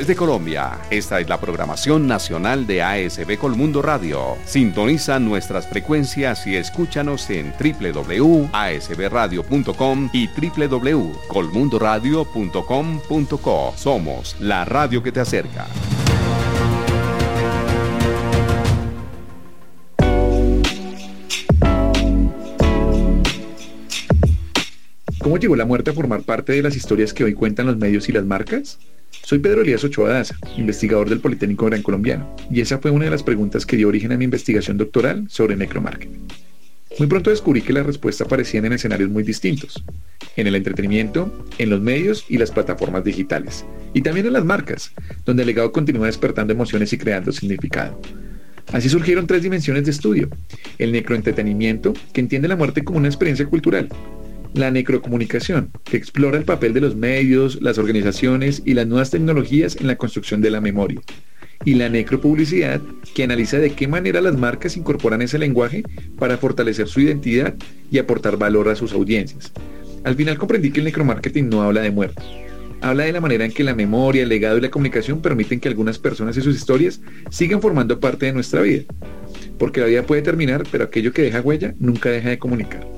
Desde Colombia, esta es la programación nacional de ASB Colmundo Radio. Sintoniza nuestras frecuencias y escúchanos en www.asbradio.com y www.colmundoradio.com.co. Somos la radio que te acerca. ¿Cómo llegó la muerte a formar parte de las historias que hoy cuentan los medios y las marcas? Soy Pedro Elías Ochoa Daza, investigador del Politécnico Gran Colombiano, y esa fue una de las preguntas que dio origen a mi investigación doctoral sobre necromarketing. Muy pronto descubrí que las respuestas aparecían en escenarios muy distintos: en el entretenimiento, en los medios y las plataformas digitales, y también en las marcas, donde el legado continúa despertando emociones y creando significado. Así surgieron 3 dimensiones de estudio: el necroentretenimiento, que entiende la muerte como una experiencia cultural; la necrocomunicación, que explora el papel de los medios, las organizaciones y las nuevas tecnologías en la construcción de la memoria; y la necropublicidad, que analiza de qué manera las marcas incorporan ese lenguaje para fortalecer su identidad y aportar valor a sus audiencias. Al final comprendí que el necromarketing no habla de muerte. Habla de la manera en que la memoria, el legado y la comunicación permiten que algunas personas y sus historias sigan formando parte de nuestra vida. Porque la vida puede terminar, pero aquello que deja huella nunca deja de comunicar.